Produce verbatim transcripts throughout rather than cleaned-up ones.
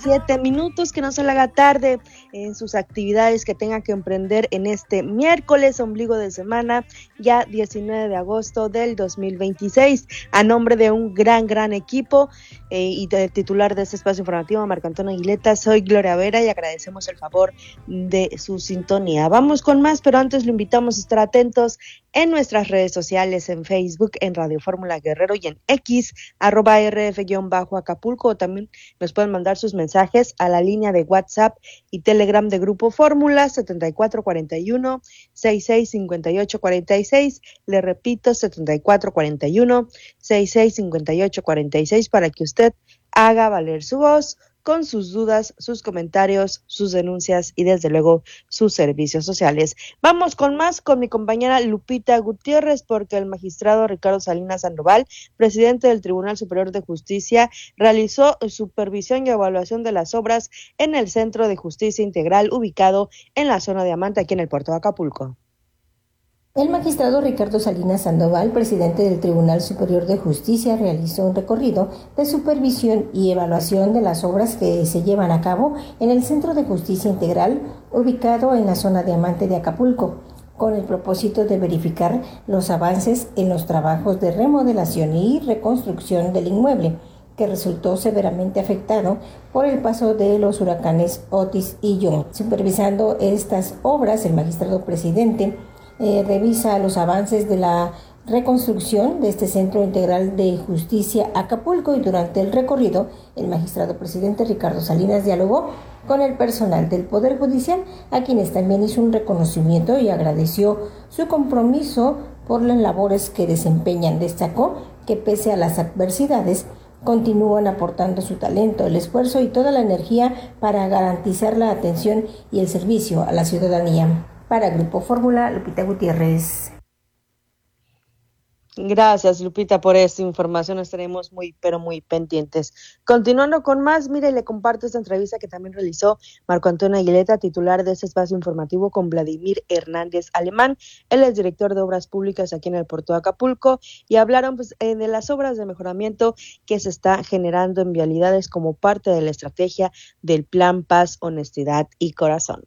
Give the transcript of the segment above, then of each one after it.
siete minutos, que no se le haga tarde en sus actividades que tenga que emprender en este miércoles, ombligo de semana, ya diecinueve de agosto del dos mil veintiséis. A nombre de un gran, gran equipo eh, y de titular de este espacio informativo, Marco Antonio Aguileta, soy Gloria Vera y agradecemos el favor de su sintonía. Vamos con más, pero antes lo invitamos a estar atentos en nuestras redes sociales, en Facebook, en Radio Fórmula Guerrero y en X, arroba R F-Acapulco, o también nos pueden mandar sus mensajes a la línea de WhatsApp y Telegram de Grupo Fórmula setenta y cuatro cuarenta y uno, sesenta y seis cincuenta y ocho cuarenta y seis, le repito, setenta y cuatro cuarenta y uno, sesenta y seis cincuenta y ocho cuarenta y seis, para que usted haga valer su voz con sus dudas, sus comentarios, sus denuncias y desde luego sus servicios sociales. Vamos con más con mi compañera Lupita Gutiérrez, porque el magistrado Ricardo Salinas Sandoval, presidente del Tribunal Superior de Justicia, realizó supervisión y evaluación de las obras en el Centro de Justicia Integral ubicado en la zona Diamante, aquí en el puerto de Acapulco. El magistrado Ricardo Salinas Sandoval, presidente del Tribunal Superior de Justicia, realizó un recorrido de supervisión y evaluación de las obras que se llevan a cabo en el Centro de Justicia Integral, ubicado en la zona Diamante de Acapulco, con el propósito de verificar los avances en los trabajos de remodelación y reconstrucción del inmueble, que resultó severamente afectado por el paso de los huracanes Otis y John. Supervisando estas obras, el magistrado presidente Eh, revisa los avances de la reconstrucción de este Centro Integral de Justicia Acapulco, y durante el recorrido el magistrado presidente Ricardo Salinas dialogó con el personal del Poder Judicial, a quienes también hizo un reconocimiento y agradeció su compromiso por las labores que desempeñan. Destacó que pese a las adversidades continúan aportando su talento, el esfuerzo y toda la energía para garantizar la atención y el servicio a la ciudadanía. Para Grupo Fórmula, Lupita Gutiérrez. Gracias, Lupita, por esta información. Estaremos muy, pero muy pendientes. Continuando con más, mire, le comparto esta entrevista que también realizó Marco Antonio Aguileta, titular de este espacio informativo, con Vladimir Hernández Alemán. Él es director de Obras Públicas aquí en el puerto de Acapulco, y hablaron pues, eh, de las obras de mejoramiento que se está generando en vialidades como parte de la estrategia del Plan Paz, Honestidad y Corazón.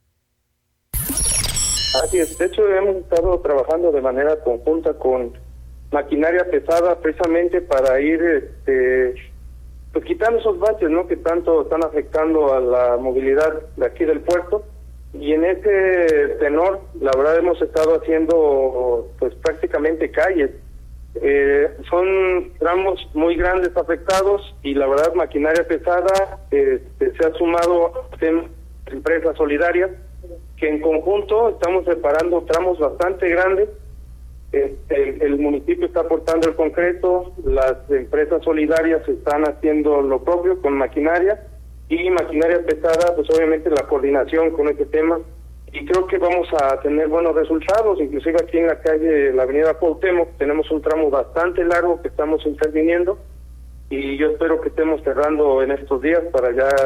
Así es, de hecho hemos estado trabajando de manera conjunta con maquinaria pesada precisamente para ir este, pues quitando esos baches, ¿no?, que tanto están afectando a la movilidad de aquí del puerto, y en ese tenor la verdad hemos estado haciendo pues prácticamente calles. Eh, son tramos muy grandes afectados y la verdad maquinaria pesada este, se ha sumado a empresas solidarias que en conjunto estamos reparando tramos bastante grandes. Este, el, el municipio está aportando el concreto, las empresas solidarias están haciendo lo propio con maquinaria, y maquinaria pesada, pues obviamente la coordinación con este tema, y creo que vamos a tener buenos resultados. Inclusive aquí en la calle, la avenida Cuauhtémoc, tenemos un tramo bastante largo que estamos interviniendo, y yo espero que estemos cerrando en estos días para ya